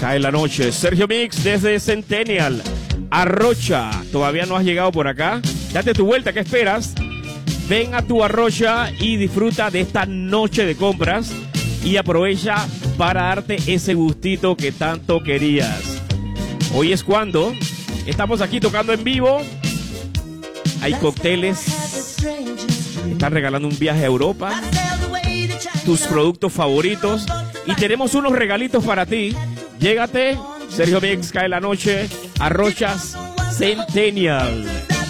Cae la noche. Sergio Mix desde Centennial. Arrocha. ¿Todavía no has llegado por acá? Date tu vuelta, ¿qué esperas? Ven a tu Arrocha y disfruta de esta noche de compras y aprovecha para darte ese gustito que tanto querías. Hoy es cuando estamos aquí tocando en vivo. Hay cócteles. Están regalando un viaje a Europa. Tus productos favoritos. Y tenemos unos regalitos para ti. Llégate. Sergio Mix, cae la noche. Arrochas Centennial.